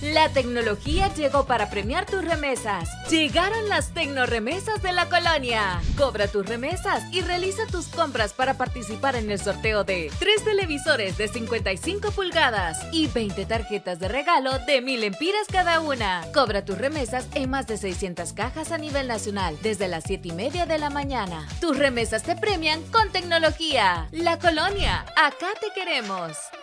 La tecnología llegó para premiar tus remesas. Llegaron las tecnoremesas de la Colonia. Cobra tus remesas y realiza tus compras para participar en el sorteo de 3 televisores de 55 pulgadas y 20 tarjetas de regalo de 1000 lempiras cada una. Cobra tus remesas en más de 600 cajas a nivel nacional desde las 7:30 de la mañana. Tus remesas te premian con tecnología. La Colonia, acá te queremos.